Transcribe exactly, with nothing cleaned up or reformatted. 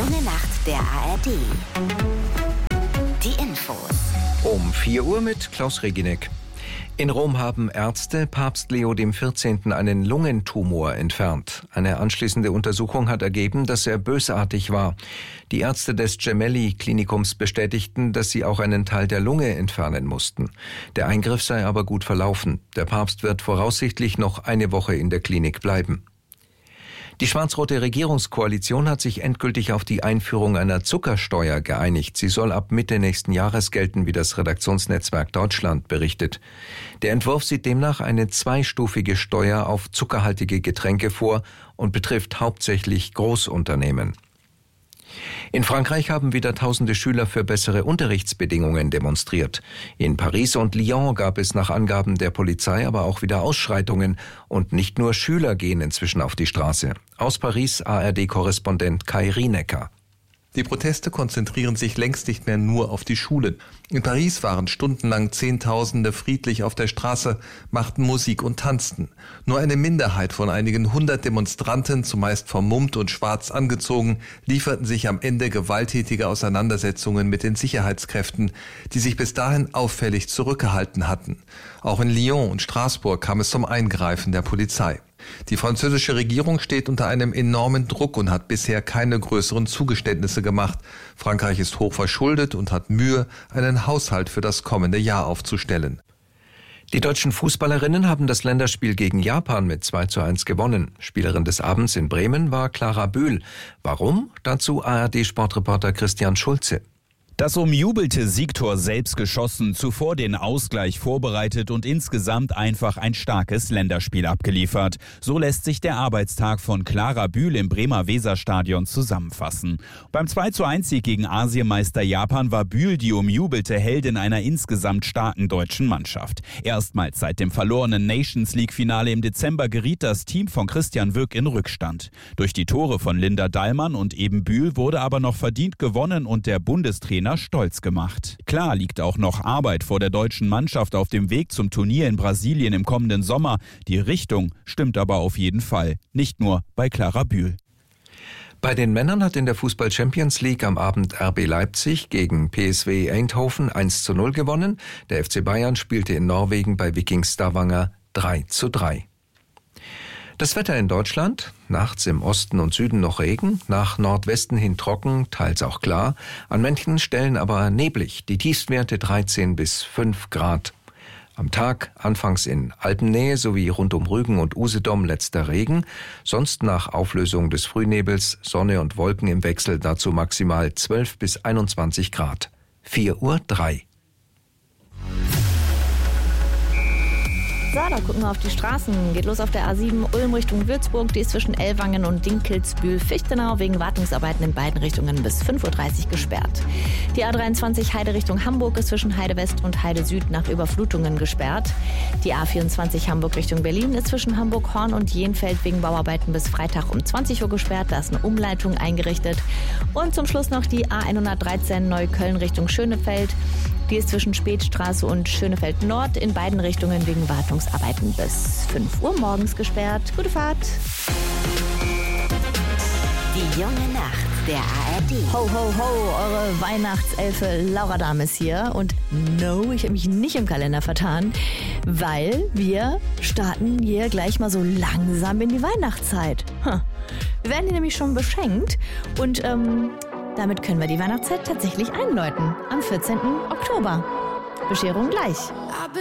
junge Nacht der A R D. Die Infos. Um vier Uhr mit Klaus Reginek. In Rom haben Ärzte Papst Leo der vierzehnte. einen Lungentumor entfernt. Eine anschließende Untersuchung hat ergeben, dass er bösartig war. Die Ärzte des Gemelli-Klinikums bestätigten, dass sie auch einen Teil der Lunge entfernen mussten. Der Eingriff sei aber gut verlaufen. Der Papst wird voraussichtlich noch eine Woche in der Klinik bleiben. Die schwarz-rote Regierungskoalition hat sich endgültig auf die Einführung einer Zuckersteuer geeinigt. Sie soll ab Mitte nächsten Jahres gelten, wie das Redaktionsnetzwerk Deutschland berichtet. Der Entwurf sieht demnach eine zweistufige Steuer auf zuckerhaltige Getränke vor und betrifft hauptsächlich Großunternehmen. In Frankreich haben wieder tausende Schüler für bessere Unterrichtsbedingungen demonstriert. In Paris und Lyon gab es nach Angaben der Polizei aber auch wieder Ausschreitungen. Und nicht nur Schüler gehen inzwischen auf die Straße. Aus Paris A R D-Korrespondent Kai Rienecker. Die Proteste konzentrieren sich längst nicht mehr nur auf die Schulen. In Paris waren stundenlang Zehntausende friedlich auf der Straße, machten Musik und tanzten. Nur eine Minderheit von einigen hundert Demonstranten, zumeist vermummt und schwarz angezogen, lieferten sich am Ende gewalttätige Auseinandersetzungen mit den Sicherheitskräften, die sich bis dahin auffällig zurückgehalten hatten. Auch in Lyon und Straßburg kam es zum Eingreifen der Polizei. Die französische Regierung steht unter einem enormen Druck und hat bisher keine größeren Zugeständnisse gemacht. Frankreich ist hoch verschuldet und hat Mühe, einen Haushalt für das kommende Jahr aufzustellen. Die deutschen Fußballerinnen haben das Länderspiel gegen Japan mit zwei zu eins gewonnen. Spielerin des Abends in Bremen war Clara Bühl. Warum? Dazu A R D-Sportreporter Christian Schulze. Das umjubelte Siegtor selbst geschossen, zuvor den Ausgleich vorbereitet und insgesamt einfach ein starkes Länderspiel abgeliefert. So lässt sich der Arbeitstag von Clara Bühl im Bremer Weserstadion zusammenfassen. Beim zwei zu eins Sieg gegen Asienmeister Japan war Bühl die umjubelte Heldin einer insgesamt starken deutschen Mannschaft. Erstmals seit dem verlorenen Nations-League-Finale im Dezember geriet das Team von Christian Wück in Rückstand. Durch die Tore von Linda Dallmann und eben Bühl wurde aber noch verdient gewonnen und der Bundestrainer stolz gemacht. Klar liegt auch noch Arbeit vor der deutschen Mannschaft auf dem Weg zum Turnier in Brasilien im kommenden Sommer. Die Richtung stimmt aber auf jeden Fall, nicht nur bei Clara Bühl. Bei den Männern hat in der Fußball-Champions League am Abend R B Leipzig gegen P S V Eindhoven eins zu null gewonnen. Der F C Bayern spielte in Norwegen bei Viking Stavanger drei zu drei. Das Wetter in Deutschland, nachts im Osten und Süden noch Regen, nach Nordwesten hin trocken, teils auch klar, an manchen Stellen aber neblig, die Tiefstwerte dreizehn bis fünf Grad. Am Tag anfangs in Alpennähe sowie rund um Rügen und Usedom letzter Regen, sonst nach Auflösung des Frühnebels Sonne und Wolken im Wechsel, dazu maximal zwölf bis einundzwanzig Grad. vier Uhr drei. So, da gucken wir auf die Straßen. Geht los auf der A sieben Ulm Richtung Würzburg. Die ist zwischen Ellwangen und Dinkelsbühl-Fichtenau wegen Wartungsarbeiten in beiden Richtungen bis fünf Uhr dreißig gesperrt. Die A dreiundzwanzig Heide Richtung Hamburg ist zwischen Heide West und Heide Süd nach Überflutungen gesperrt. Die A vierundzwanzig Hamburg Richtung Berlin ist zwischen Hamburg-Horn und Jenfeld wegen Bauarbeiten bis Freitag um zwanzig Uhr gesperrt. Da ist eine Umleitung eingerichtet. Und zum Schluss noch die A hundertdreizehn Neukölln Richtung Schönefeld. Die ist zwischen Spätstraße und Schönefeld Nord in beiden Richtungen wegen Wartungsarbeiten bis fünf Uhr morgens gesperrt. Gute Fahrt! Die junge Nacht der A R D. Ho, ho, ho, eure Weihnachtselfe Laura Dahm ist hier. Und no, ich habe mich nicht im Kalender vertan, weil wir starten hier gleich mal so langsam in die Weihnachtszeit. Hm. Wir werden hier nämlich schon beschenkt und ähm, damit können wir die Weihnachtszeit tatsächlich einläuten. Am vierzehnten Oktober. Bescherung gleich.